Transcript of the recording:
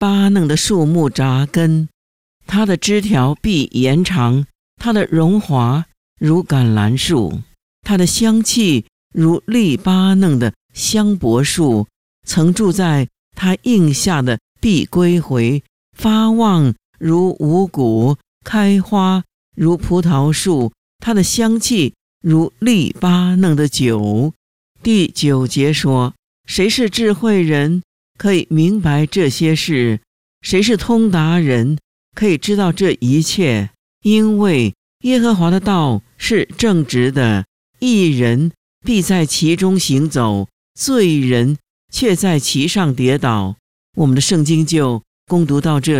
巴嫩的树木扎根，它的枝条必延长，它的荣华如橄榄树，它的香气如利巴嫩的香柏树。曾住在它荫下的必归回，发旺如五谷，开花如葡萄树，它的香气如利巴嫩的酒。第9节说，谁是智慧人，可以明白这些事？谁是通达人，可以知道这一切？因为耶和华的道是正直的，义人必在其中行走，罪人却在其上跌倒。我们的圣经就攻读到这里。